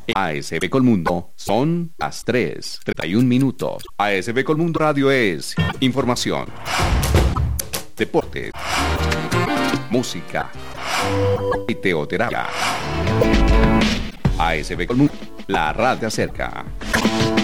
ASB Colmundo son las 3:31. ASB Colmundo Radio es información, deporte, música y teoterapia. ASB Colmundo, la radio acerca.